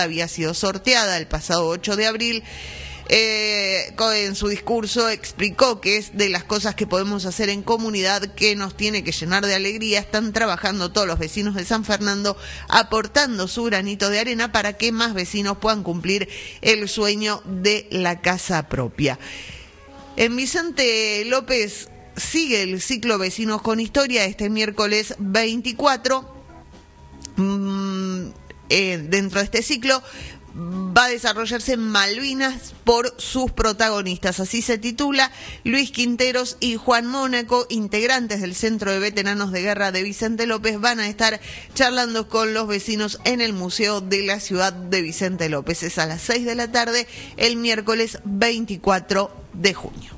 había sido sorteada el pasado 8 de abril. En su discurso explicó que es de las cosas que podemos hacer en comunidad que nos tiene que llenar de alegría. Están trabajando todos los vecinos de San Fernando, aportando su granito de arena para que más vecinos puedan cumplir el sueño de la casa propia. En Vicente López sigue el ciclo Vecinos con Historia este miércoles 24. Dentro de este ciclo va a desarrollarse Malvinas por sus protagonistas. Así se titula. Luis Quinteros y Juan Mónaco, integrantes del Centro de Veteranos de Guerra de Vicente López, van a estar charlando con los vecinos en el Museo de la Ciudad de Vicente López. Es a las 6 de la tarde el miércoles 24 de junio.